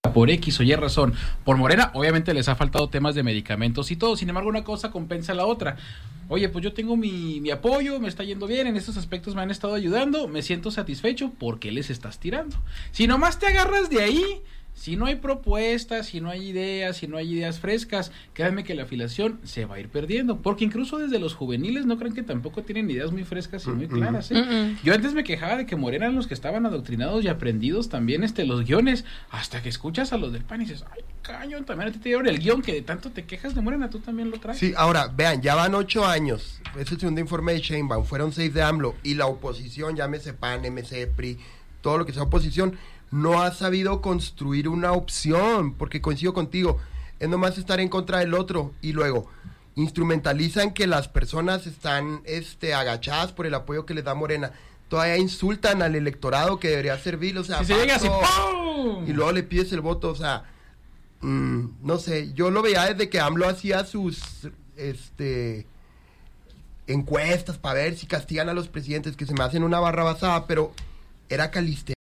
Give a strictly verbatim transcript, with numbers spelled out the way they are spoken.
por X o Y razón por Morena, obviamente les ha faltado temas de medicamentos y todo, sin embargo una cosa compensa a la otra. Oye, pues yo tengo mi, mi apoyo, me está yendo bien, en estos aspectos me han estado ayudando, me siento satisfecho, ¿por qué les estás tirando? Si nomás te agarras de ahí, si no hay propuestas, si no hay ideas, si no hay ideas frescas, créanme que la afiliación se va a ir perdiendo, porque incluso desde los juveniles no crean que tampoco tienen ideas muy frescas y muy uh-huh. claras, ¿eh? Uh-huh. Yo antes me quejaba de que Morena eran los que estaban adoctrinados y aprendidos también este los guiones, hasta que escuchas a los del P A N y dices, ay, cañón, también a ti te dieron el guión que de tanto te quejas de Morena, tú también lo traes. Sí, ahora, vean, ya van ocho años, ese es el segundo informe de Sheinbaum, fueron seis de AMLO, y la oposición, llámese P A N, M C, P R I, todo lo que sea oposición, no ha sabido construir una opción, porque coincido contigo, es nomás estar en contra del otro, y luego instrumentalizan que las personas están este, agachadas por el apoyo que les da Morena, todavía insultan al electorado que debería servir, o sea, si se llega así, ¡pum! Y luego le pides el voto, o sea, mmm, no sé, yo lo veía desde que AMLO hacía sus este encuestas para ver si castigan a los presidentes, que se me hacen una barra basada, pero era caliste